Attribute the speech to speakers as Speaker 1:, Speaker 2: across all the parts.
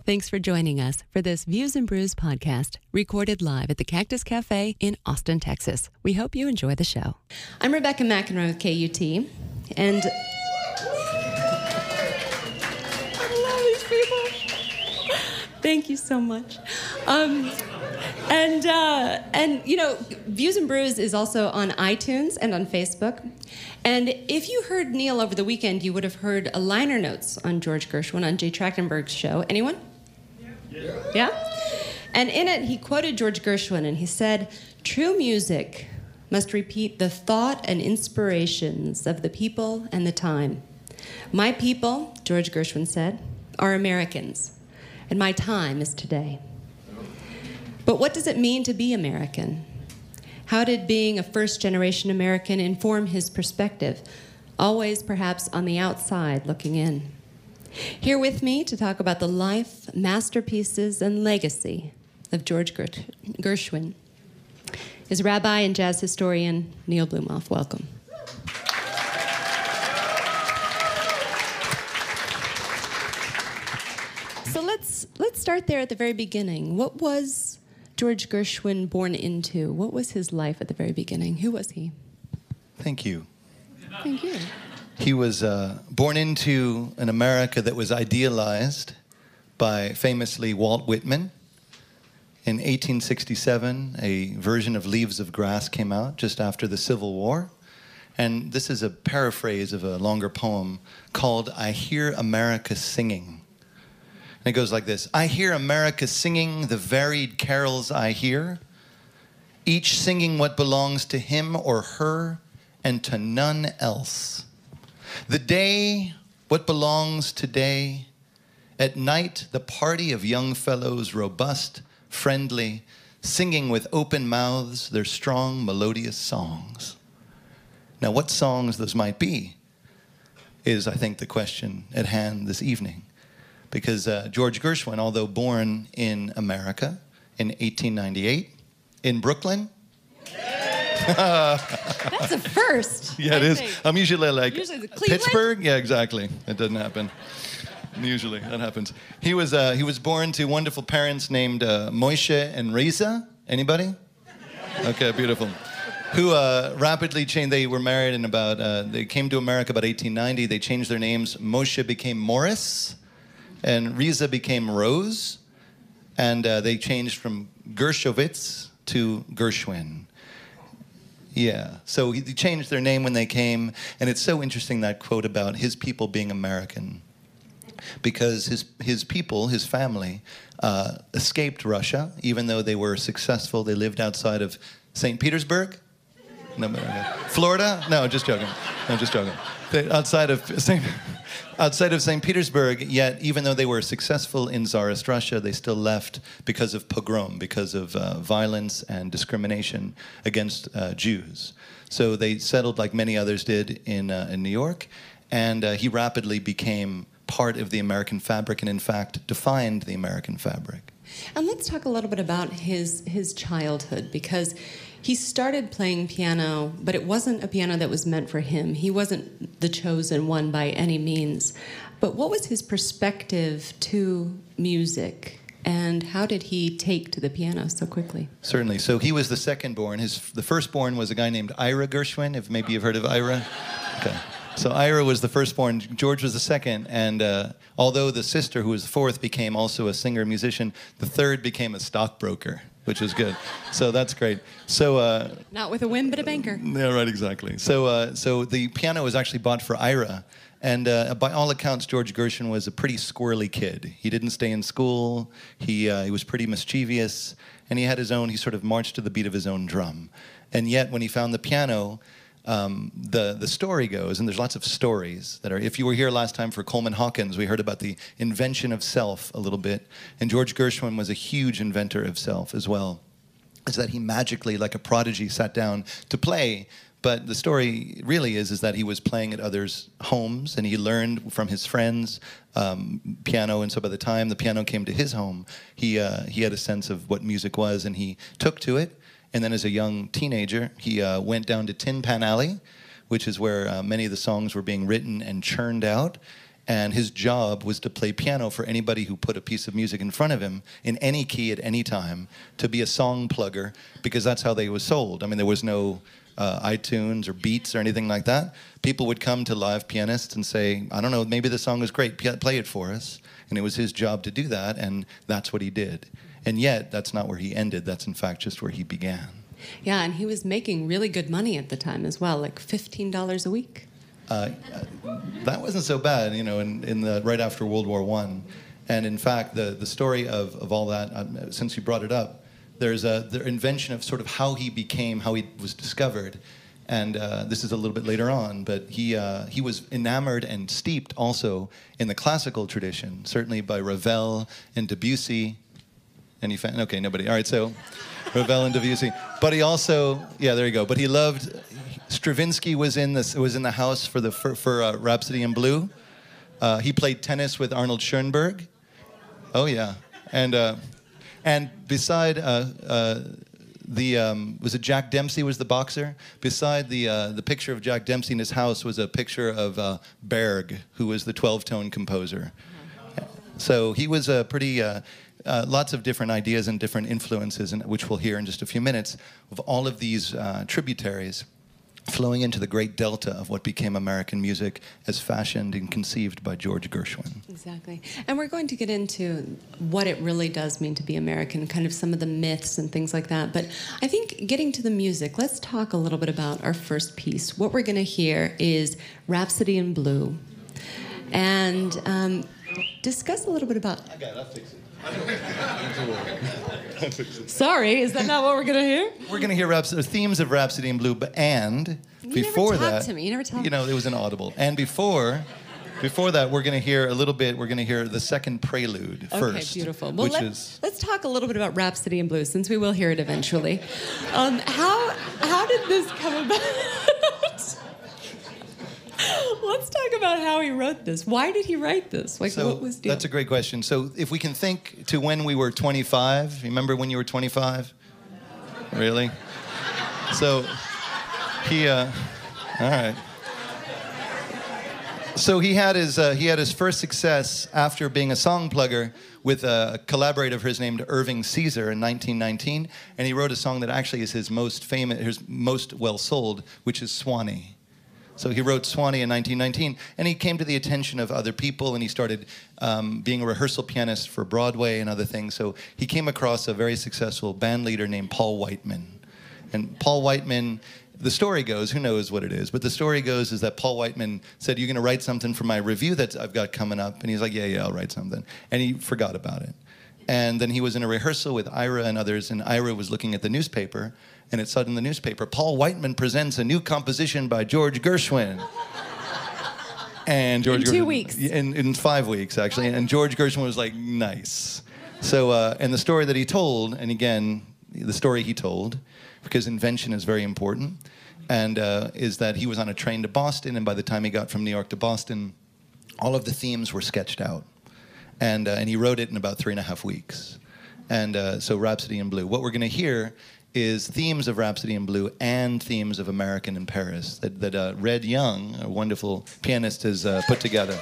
Speaker 1: Thanks for joining us for this Views and Brews podcast, recorded live at the Cactus Cafe in Austin, Texas. We hope you enjoy the show. I'm Rebecca McEnroe with KUT, and I love these people. Thank you so much. And you know, Views and Brews is also on iTunes and on Facebook. And if you heard Neil over the weekend, you would have heard a liner notes on George Gershwin on Jay Trachtenberg's show. Anyone? Yeah? And in it, he quoted George Gershwin, and he said, "True music must repeat the thought and inspirations of the people and the time. My people," George Gershwin said, "are Americans, and my time is today." But what does it mean to be American? How did being a first-generation American inform his perspective, always perhaps on the outside looking in? Here with me to talk about the life, masterpieces, and legacy of George Gershwin is Rabbi and jazz historian Neil Blumofe. Welcome. So let's start there at the very beginning. What was George Gershwin born into? What was his life at the very beginning? Who was he?
Speaker 2: Thank you.
Speaker 1: Thank you.
Speaker 2: He was born into an America that was idealized by famously Walt Whitman. In 1867, a version of Leaves of Grass came out just after the Civil War. And this is a paraphrase of a longer poem called "I Hear America Singing." And it goes like this: "I hear America singing the varied carols I hear, each singing what belongs to him or her and to none else. The day, what belongs today. At night, the party of young fellows, robust, friendly, singing with open mouths their strong, melodious songs." Now, what songs those might be is, I think, the question at hand this evening. Because George Gershwin, although born in America in 1898, in Brooklyn.
Speaker 1: That's a first.
Speaker 2: Yeah, it is. I'm usually like
Speaker 1: Usually
Speaker 2: Pittsburgh. Yeah, exactly. It doesn't happen. Usually that happens. He was born to wonderful parents named Moshe and Riza. Anybody? Okay, beautiful. Who rapidly changed. They were married in about. They came to America about 1890. They changed their names. Moshe became Morris, and Riza became Rose, and they changed from Gershowitz to Gershwin. Yeah, so he changed their name when they came, and it's so interesting, that quote about his people being American, because his people, his family, escaped Russia, even though they were successful. They lived outside of St. Petersburg? No, Florida? No, just joking. Outside of St. Petersburg, yet even though they were successful in Tsarist Russia, they still left because of pogrom, because of violence and discrimination against Jews. So they settled, like many others did, in New York, and he rapidly became part of the American fabric, and in fact defined the American fabric.
Speaker 1: And let's talk a little bit about his childhood, because he started playing piano, but it wasn't a piano that was meant for him. He wasn't the chosen one by any means. But what was his perspective to music, and how did he take to the piano so quickly?
Speaker 2: Certainly. So he was the second born. The firstborn was a guy named Ira Gershwin, if maybe you've heard of Ira. Okay. So Ira was the firstborn, George was the second, and although the sister, who was the fourth, became also a singer-musician, the third became a stockbroker, which was good. So that's great. So
Speaker 1: not with a whim, but a banker.
Speaker 2: Yeah, right, exactly. So the piano was actually bought for Ira, and by all accounts, George Gershwin was a pretty squirrely kid. He didn't stay in school. He was pretty mischievous, and he had his own. He sort of marched to the beat of his own drum. And yet, when he found the piano, the story goes, and there's lots of stories that are, if you were here last time for Coleman Hawkins, we heard about the invention of self a little bit, and George Gershwin was a huge inventor of self as well, is that he magically, like a prodigy, sat down to play, but the story really is that he was playing at others' homes, and he learned from his friends piano, and so by the time the piano came to his home, he had a sense of what music was, and he took to it. And then as a young teenager, he went down to Tin Pan Alley, which is where many of the songs were being written and churned out. And his job was to play piano for anybody who put a piece of music in front of him in any key at any time, to be a song plugger, because that's how they was sold. I mean, there was no iTunes or Beats or anything like that. People would come to live pianists and say, I don't know, maybe the song is great, play it for us. And it was his job to do that, and that's what he did. And yet, that's not where he ended. That's, in fact, just where he began.
Speaker 1: Yeah, and he was making really good money at the time as well, like $15 a week.
Speaker 2: That wasn't so bad, you know, in the right after World War I. And in fact, the story of all that, since you brought it up, there's the invention of sort of how he was discovered. And this is a little bit later on, but he was enamored and steeped also in the classical tradition, certainly by Ravel and Debussy. Any fan? Okay, nobody. All right, so Ravel and Debussy. But he also, yeah, there you go. But he loved. Stravinsky was in the house for Rhapsody in Blue. He played tennis with Arnold Schoenberg. Oh yeah, and beside was it Jack Dempsey was the boxer? Beside the picture of Jack Dempsey in his house was a picture of Berg, who was the 12-tone composer. So he was a pretty. Lots of different ideas and different influences, which we'll hear in just a few minutes, of all of these tributaries flowing into the great delta of what became American music as fashioned and conceived by George Gershwin.
Speaker 1: Exactly. And we're going to get into what it really does mean to be American, kind of some of the myths and things like that. But I think getting to the music, let's talk a little bit about our first piece. What we're going to hear is Rhapsody in Blue. And discuss a little bit about...
Speaker 2: I got it, I'll fix it.
Speaker 1: Sorry, is that not what we're going to hear?
Speaker 2: We're going to hear themes of Rhapsody in Blue, before
Speaker 1: never
Speaker 2: that,
Speaker 1: talk to me. You never tell me.
Speaker 2: You know, it was an audible. And before that, we're going to hear a little bit. We're going to hear the second prelude first.
Speaker 1: Okay, beautiful. Well, let's talk a little bit about Rhapsody in Blue, since we will hear it eventually. How did this come about? Let's talk about how he wrote this. Why did he write this? Like, what was the deal?
Speaker 2: That's a great question. So if we can think to when we were 25, remember when you were 25? Really? So he, all right. So he had his first success after being a song plugger with a collaborator of his named Irving Caesar in 1919, and he wrote a song that actually is his most well sold, which is Swanee. So he wrote Swanee in 1919, and he came to the attention of other people, and he started being a rehearsal pianist for Broadway and other things. So he came across a very successful band leader named Paul Whiteman. And Paul Whiteman, the story goes, who knows what it is, but the story goes is that Paul Whiteman said, "You're going to write something for my review that I've got coming up?" And he's like, yeah, I'll write something. And he forgot about it. And then he was in a rehearsal with Ira and others, and Ira was looking at the newspaper, and it said in the newspaper, "Paul Whiteman presents a new composition by George Gershwin." And George
Speaker 1: in 2 weeks.
Speaker 2: In 5 weeks, actually. And George Gershwin was like, nice. So, and the story that he told, and again, the story he told, because invention is very important, and is that he was on a train to Boston, and by the time he got from New York to Boston, all of the themes were sketched out. And he wrote it in about 3.5 weeks. And so Rhapsody in Blue. What we're going to hear is themes of Rhapsody in Blue and themes of American in Paris that Red Young, a wonderful pianist, has put together.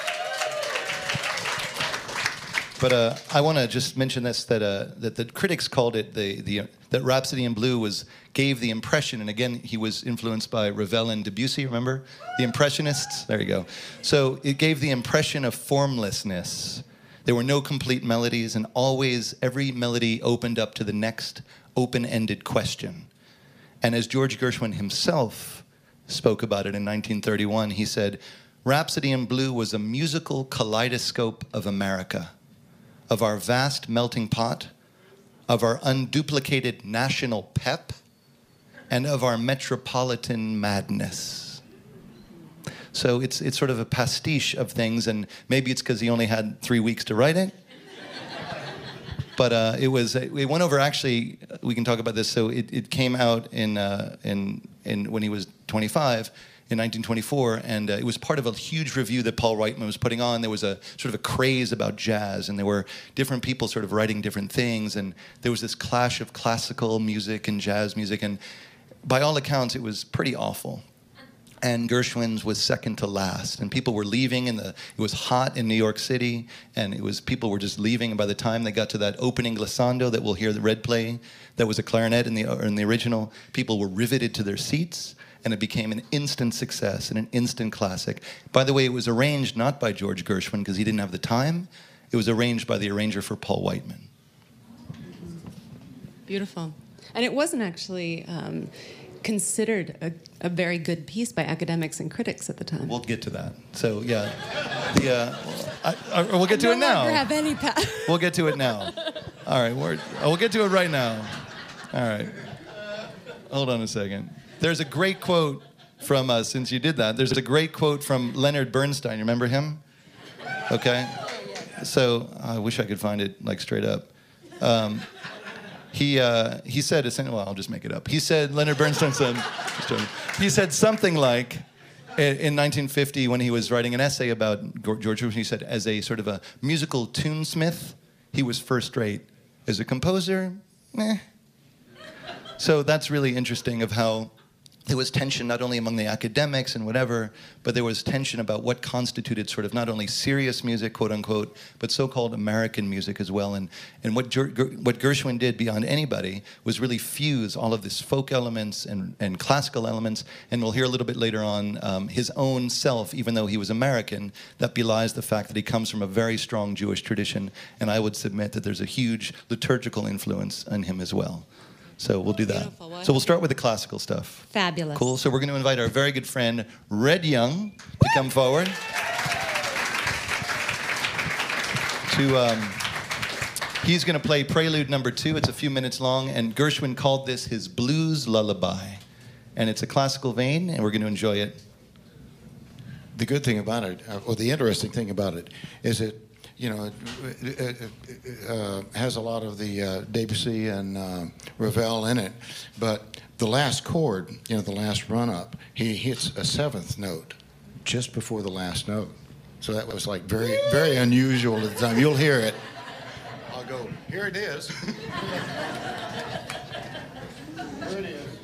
Speaker 2: But I want to just mention this, that the critics called it that Rhapsody in Blue gave the impression, and again, he was influenced by Ravel and Debussy, remember? The Impressionists? There you go. So it gave the impression of formlessness. There were no complete melodies, and always every melody opened up to the next open-ended question. And as George Gershwin himself spoke about it in 1931, he said, "Rhapsody in Blue was a musical kaleidoscope of America, of our vast melting pot, of our unduplicated national pep, and of our metropolitan madness." So it's sort of a pastiche of things, and maybe it's because he only had 3 weeks to write it. But it went over, actually, we can talk about this. So it came out in when he was 25 in 1924, and it was part of a huge review that Paul Whiteman was putting on. There was a sort of a craze about jazz, and there were different people sort of writing different things, and there was this clash of classical music and jazz music, and by all accounts, it was pretty awful. and Gershwin's was second to last. And people were leaving, and it was hot in New York City, and people were just leaving. And by the time they got to that opening glissando that we'll hear the Red play, that was a clarinet in the original, people were riveted to their seats, and it became an instant success and an instant classic. By the way, it was arranged not by George Gershwin because he didn't have the time. It was arranged by the arranger for Paul Whiteman.
Speaker 1: Beautiful. And it wasn't actually considered a very good piece by academics and critics at the time.
Speaker 2: We'll get to that. So, yeah. We'll get to it now.
Speaker 1: Have any
Speaker 2: We'll get to it now. All right. We'll get to it right now. All right. Hold on a second. There's a great quote from, since you did that, there's a great quote from Leonard Bernstein. You remember him? Okay. So, I wish I could find it, like, straight up. He said, well, I'll just make it up. He said, Leonard Bernstein said, he said something like, in 1950, when he was writing an essay about George Gershwin, he said, as a sort of a musical tunesmith, he was first rate. As a composer, meh. So that's really interesting of how there was tension not only among the academics and whatever, but there was tension about what constituted sort of not only serious music, quote unquote, but so-called American music as well. And what Gershwin did beyond anybody was really fuse all of this folk elements and classical elements. And we'll hear a little bit later on his own self, even though he was American, that belies the fact that he comes from a very strong Jewish tradition. And I would submit that there's a huge liturgical influence on him as well. So we'll do that. So we'll start with the classical stuff.
Speaker 1: Fabulous.
Speaker 2: Cool. So we're going to invite our very good friend, Red Young, to come forward. He's going to play Prelude number 2. It's a few minutes long, and Gershwin called this his blues lullaby. And it's a classical vein, and we're going to enjoy it.
Speaker 3: The good thing about it, or the interesting thing about it, is it has a lot of the Debussy and Ravel in it, but the last chord, the last run-up, he hits a 7th note just before the last note. So that was like very, very unusual at the time. You'll hear it. I'll go, here it is. Here it is.